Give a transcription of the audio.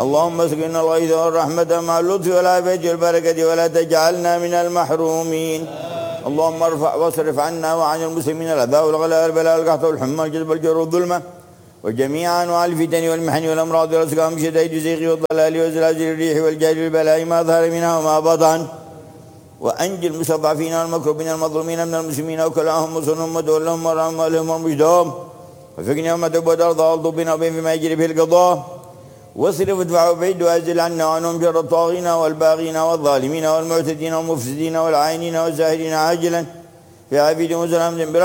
اللهم اسقنا الغيث والرحمة مع اللطف والعافية والبركة ولا تجعلنا من المحرومين. اللهم ارفع واصرف عنا وعن المسلمين الأذى والغلاء والبلاء والقحط والحمى والجذب والجر والظلمة وجميع أنواع الفتن والمحن والأمراض والأسقام شدائد الزيغ والضلال وزلازل الريح والجهل والبلاء ما ظهر منها وما بطن. وأنجي المستضعفين والمكروبين المظلومين من المسلمين وكلاهم وصنهم ودولهم ورحمهم وأهلهم ورشدهم وفقنا وما تبود أرض أرضبنا وبين فيما يجري في القضاء واصرف وادفع وبعد وأزل عنا وعنهم شر الطاغين والباغين والظالمين والمعتدين والمفسدين والعائنين والزاهرين عاجلا في عافية وسلام